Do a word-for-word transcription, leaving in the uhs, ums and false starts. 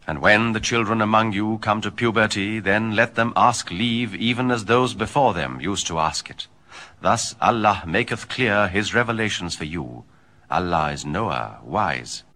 And when the children among you come to puberty, then let them ask leave even as those before them used to ask it. Thus Allah maketh clear his revelations for you. Allah is knower, wise.